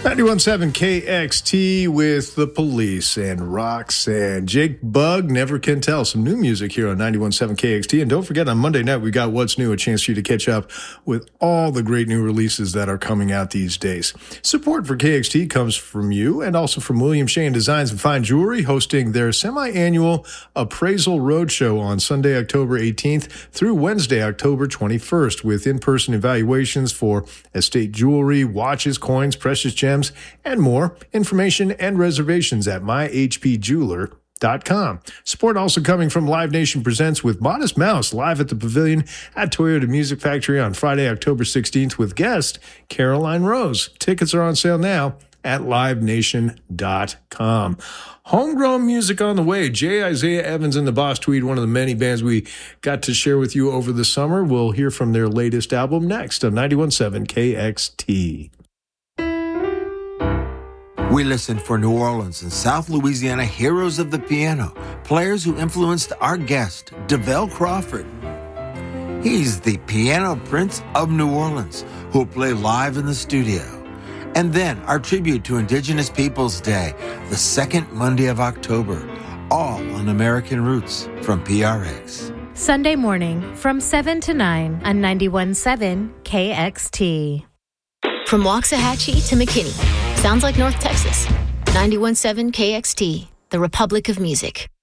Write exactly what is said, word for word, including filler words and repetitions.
ninety-one point seven K X T with The Police and Roxanne. Jake Bugg, Never Can Tell. Some new music here on ninety-one point seven K X T. And don't forget, on Monday night, we got What's New, a chance for you to catch up with all the great new releases that are coming out these days. Support for K X T comes from you and also from William Shane Designs and Fine Jewelry, hosting their semi-annual Appraisal Roadshow on Sunday, October eighteenth through Wednesday, October twenty-first, with in-person evaluations for estate jewelry, watches, coins, precious gems, and more. Information and reservations at my h p jeweler dot com. Support also coming from Live Nation Presents with Modest Mouse live at the Pavilion at Toyota Music Factory on Friday, October sixteenth with guest Caroline Rose. Tickets are on sale now at live nation dot com. Homegrown music on the way. J. Isaiah Evans and the Boss Tweed, one of the many bands we got to share with you over the summer. We'll hear from their latest album next on ninety-one point seven K X T. We listen for New Orleans and South Louisiana heroes of the piano, players who influenced our guest, DeVell Crawford. He's the piano prince of New Orleans, who will play live in the studio. And then our tribute to Indigenous Peoples Day, the second Monday of October, all on American Roots from P R X. Sunday morning from seven to nine on ninety-one point seven K X T. From Waxahachie to McKinney. Sounds like North Texas. ninety-one point seven K X T, the Republic of Music.